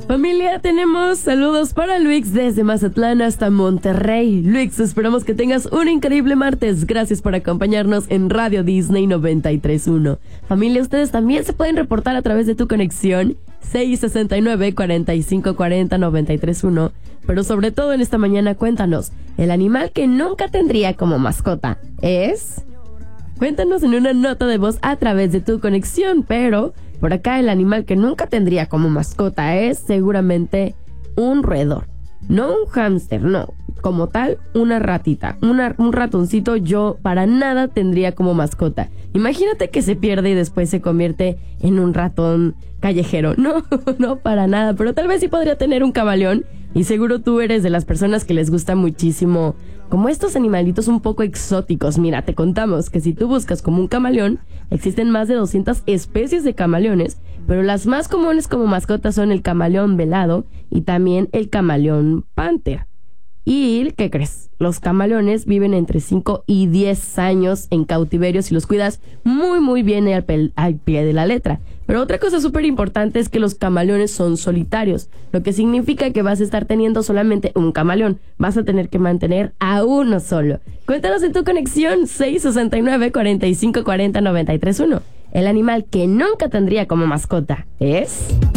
Familia, tenemos saludos para Luis desde Mazatlán hasta Monterrey. Luis, esperamos que tengas un increíble martes. Gracias por acompañarnos en Radio Disney 93.1. Familia, ustedes también se pueden reportar a través de tu conexión 669-4540-93.1. Pero sobre todo en esta mañana, cuéntanos, el animal que nunca tendría como mascota es... Cuéntanos en una nota de voz a través de tu conexión, pero por acá el animal que nunca tendría como mascota es seguramente un roedor. No un hámster, no. Como tal, una ratita, un ratoncito yo para nada tendría como mascota. Imagínate que se pierde y después se convierte en un ratón callejero. No, no para nada, pero tal vez sí podría tener un camaleón. Y seguro tú eres de las personas que les gusta muchísimo como estos animalitos un poco exóticos. Mira, te contamos que si tú buscas como un camaleón, existen más de 200 especies de camaleones, pero las más comunes como mascotas son el camaleón velado y también el camaleón panther. ¿Y qué crees? Los camaleones viven entre 5 y 10 años en cautiverio si los cuidas muy bien al pie de la letra. Pero otra cosa súper importante es que los camaleones son solitarios, lo que significa que vas a estar teniendo solamente un camaleón. Vas a tener que mantener a uno solo. Cuéntanos en tu conexión 669-4540-93.1. El animal que nunca tendría como mascota es...